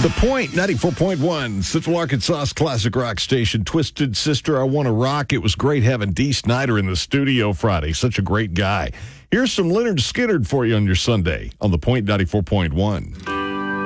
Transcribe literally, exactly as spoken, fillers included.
The Point, ninety-four point one, Central Arkansas's classic rock station, Twisted Sister, I Want to Rock. It was great having Dee Snider in the studio Friday. Such a great guy. Here's some Leonard Skinner for you on your Sunday on The Point, ninety-four point one.